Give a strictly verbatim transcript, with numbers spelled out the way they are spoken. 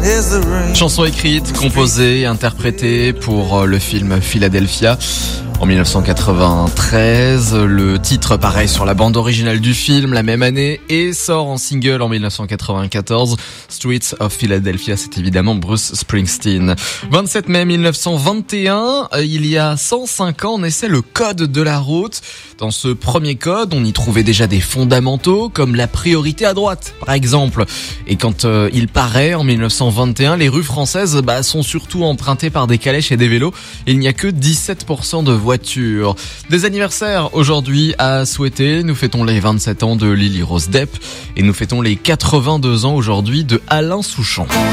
Chanson écrite, composée, interprétée pour le film Philadelphia. En dix-neuf cent quatre-vingt-treize, le titre paraît sur la bande originale du film la même année et sort en single en dix-neuf cent quatre-vingt-quatorze. Streets of Philadelphia, c'est évidemment Bruce Springsteen. vingt-sept mai mille neuf cent vingt et un, il y a cent cinq ans, naissait le code de la route. Dans ce premier code, on y trouvait déjà des fondamentaux comme la priorité à droite, par exemple. Et quand euh, il paraît en dix-neuf cent vingt et un, les rues françaises bah, sont surtout empruntées par des calèches et des vélos. Il n'y a que dix-sept pour cent de voitures. Des anniversaires aujourd'hui à souhaiter. Nous fêtons les vingt-sept ans de Lily Rose Depp et nous fêtons les quatre-vingt-deux ans aujourd'hui de Alain Souchon.